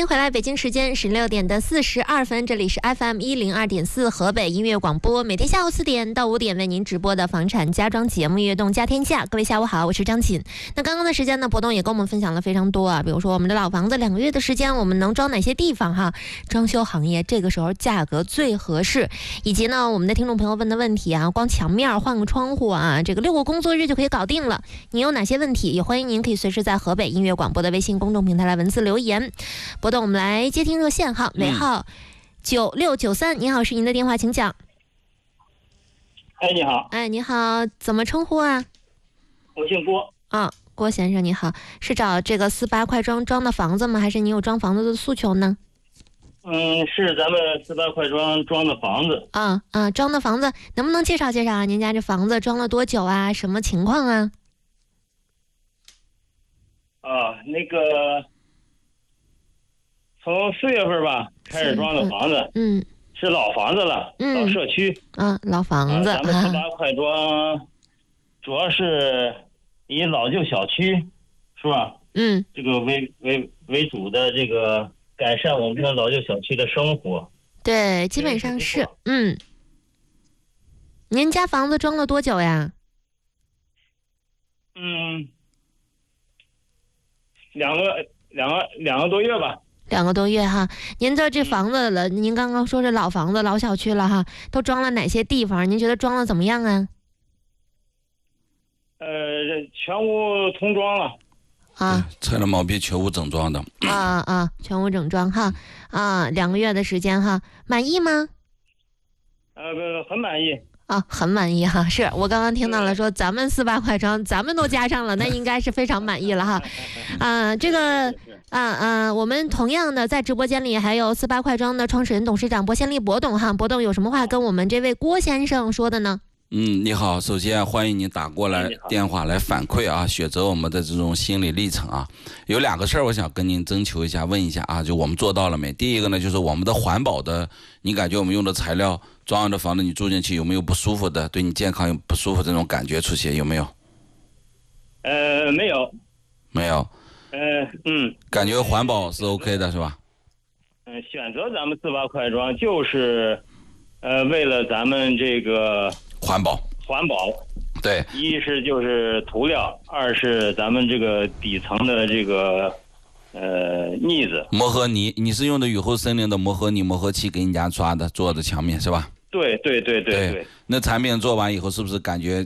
迎回来，北京时间16:42，这里是 FM102.4 河北音乐广播，每天下午4点到5点为您直播的房产家装节目《悦动家天下》。各位下午好，我是张琴。那刚刚的时间呢，博东也跟我们分享了非常多啊，比如说我们的老房子2个月的时间，我们能装哪些地方哈？装修行业这个时候价格最合适，以及呢我们的听众朋友问的问题啊，光墙面换个窗户啊，这个6个工作日就可以搞定了。你有哪些问题？也欢迎您可以随时在河北音乐广播的微信公众平台来文字留言。博东，我们来接听热线哈，尾号9693，你好，是您的电话，请讲。 哎，你好。 哎，你好，怎么称呼啊？ 我姓郭。 郭先生你好，是找这个48快装的房子吗？还是你有装房子的诉求呢？ 是咱们48快装的房子。 装的房子能不能介绍介绍啊？您家这房子装了多久啊？什么情况啊？ 那个从4月份吧开始装的房子，是老房子了，老社区。 老房子。 咱们48快装主要是以老旧小区，是吧？这个为主的这个改善我们的老旧小区的生活。 对，基本上是。您家房子装了多久呀 ？2个多月吧。 2个多月哈。您的这房子了，您刚刚说是老房子、老小区了哈，都装了哪些地方？您觉得装的怎么样啊？ 全屋通装了。 拆了毛坯，全屋整装的。 全屋整装哈。2个月的时间哈，满意吗？ 很满意。 很满意哈，是我刚刚听到了说咱们48快装，咱们都加上了，那应该是非常满意了哈。这个我们同样的在直播间里还有48快装的创始人、董事长薄先利博董哈，博董有什么话跟我们这位郭先生说的呢？ 你好，首先欢迎您打过来电话来反馈啊，选择我们的这种心理历程啊。有2个事儿我想跟您征求一下，问一下啊，就我们做到了没？第一个呢，就是我们的环保的，你感觉我们用的材料装的房子，你住进去有没有不舒服的，对你健康有不舒服这种感觉出现，有没有？ 没有。 没有。感觉环保是 OK 的是吧？ 选择咱们48快装就是为了咱们这个环保。对， 一是就是涂料，二是咱们这个底层的这个腻子磨合泥。你是用的雨后森林的磨合泥磨合器给你家做的墙面是吧？ 对。 那产品做完以后是不是感觉